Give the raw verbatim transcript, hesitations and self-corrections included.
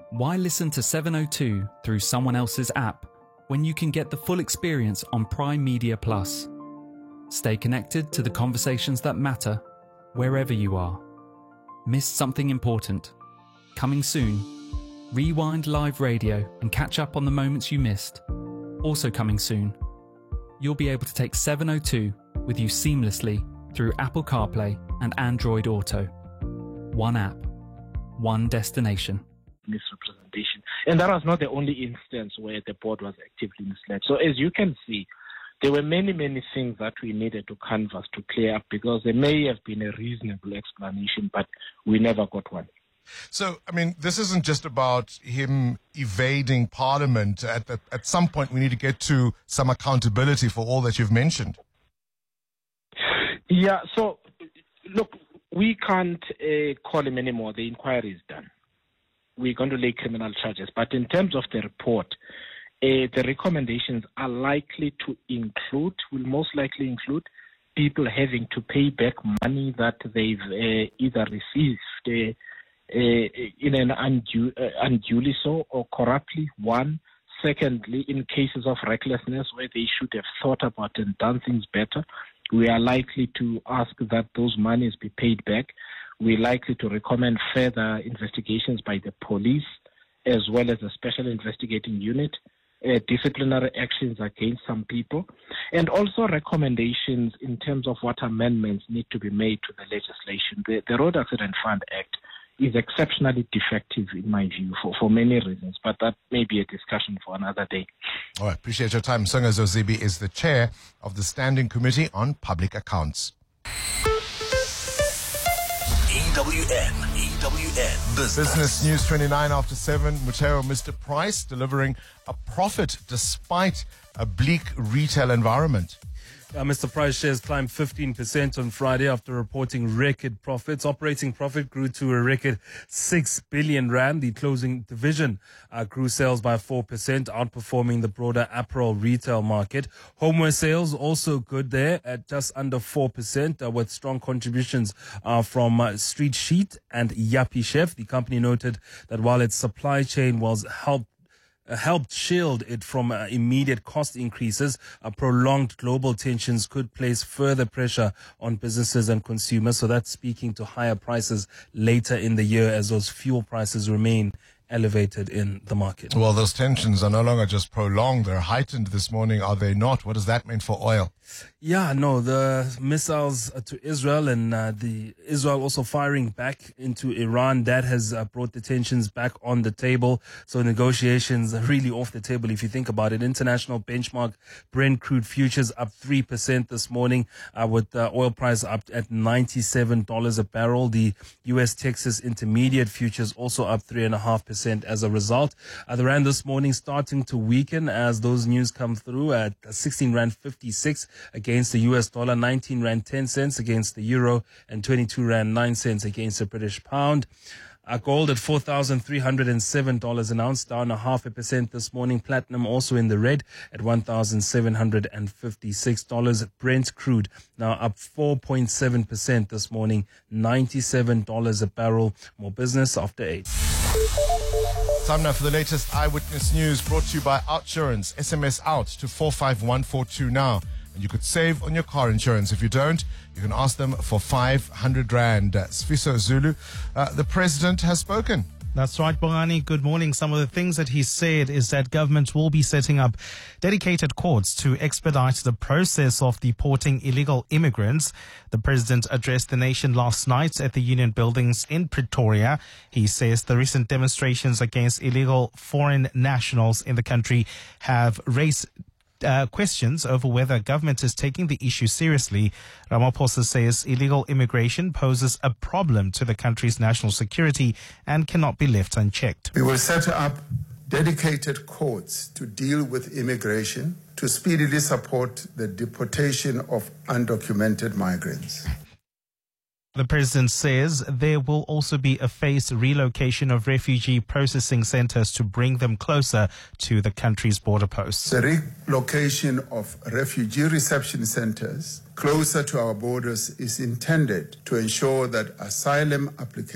Why listen to seven oh two through someone else's app when you can get the full experience on Prime Media Plus? Stay connected to the conversations that matter wherever you are. Missed something important? Coming soon. Rewind live radio and catch up on the moments you missed. Also coming soon. You'll be able to take seven oh two with you seamlessly through Apple CarPlay and Android Auto. One app, one destination. Misrepresentation. And that was not the only instance where the board was actively misled. So as you can see, there were many, many things that we needed to canvass to clear up, because there may have been a reasonable explanation, but we never got one. So, I mean, this isn't just about him evading Parliament. At the, at some point, we need to get to some accountability for all that you've mentioned. Yeah, so, look, we can't uh, call him anymore. The inquiry is done. We're going to lay criminal charges. But in terms of the report, uh, the recommendations are likely to include, will most likely include, people having to pay back money that they've uh, either received uh, Uh, in an undue, uh, unduly so or corruptly, one. Secondly, in cases of recklessness where they should have thought about and done things better, we are likely to ask that those monies be paid back. We're likely to recommend further investigations by the police as well as a special investigating unit, uh, disciplinary actions against some people, and also recommendations in terms of what amendments need to be made to the legislation. The, the Road Accident Fund Act is exceptionally defective, in my view, for, for many reasons. But that may be a discussion for another day. All right. Appreciate your time. Songa Zozibi is the chair of the Standing Committee on Public Accounts. E W N, E W N Business. Business News twenty-nine after seven. Mutero, Mister Price delivering a profit despite a bleak retail environment. Uh, Mister Price shares climbed fifteen percent on Friday after reporting record profits. Operating profit grew to a record six billion rand. The clothing division uh, grew sales by four percent, outperforming the broader apparel retail market. Homeware sales also good there at just under four percent, uh, with strong contributions uh, from uh, Street Sheet and Yappy Chef. The company noted that while its supply chain was helped Uh, helped shield it from uh, immediate cost increases, uh, prolonged global tensions could place further pressure on businesses and consumers. So that's speaking to higher prices later in the year as those fuel prices remain elevated in the market. Well, those tensions are no longer just prolonged. They're heightened this morning, are they not? What does that mean for oil? Yeah, no, the missiles to Israel and uh, the Israel also firing back into Iran, that has uh, brought the tensions back on the table. So negotiations are really off the table if you think about it. International benchmark Brent crude futures up three percent this morning, uh, with the oil price up at ninety-seven dollars a barrel. The U S Texas Intermediate futures also up three point five percent as a result. Uh, the rand this morning starting to weaken as those news come through at sixteen rand fifty-six against the U S dollar, nineteen rand ten cents against the euro, and twenty-two rand nine cents against the British pound. Uh, gold at four thousand three hundred seven dollars an ounce, down a half a percent this morning. Platinum also in the red at one thousand seven hundred fifty-six dollars. Brent crude now up four point seven percent this morning, ninety-seven dollars a barrel. More business after eight. Time now for the latest Eyewitness News, brought to you by Outsurance. S M S out to four five one four two now. And you could save on your car insurance. If you don't, you can ask them for five hundred rand. Uh, Sfiso Zulu, uh, the president has spoken. That's right, Bongani. Good morning. Some of the things that he said is that government will be setting up dedicated courts to expedite the process of deporting illegal immigrants. The president addressed the nation last night at the Union Buildings in Pretoria. He says the recent demonstrations against illegal foreign nationals in the country have raised Uh, questions over whether government is taking the issue seriously. Ramaphosa says illegal immigration poses a problem to the country's national security and cannot be left unchecked. We will set up dedicated courts to deal with immigration to speedily support the deportation of undocumented migrants. The president says there will also be a phased relocation of refugee processing centers to bring them closer to the country's border posts. The relocation of refugee reception centers closer to our borders is intended to ensure that asylum applications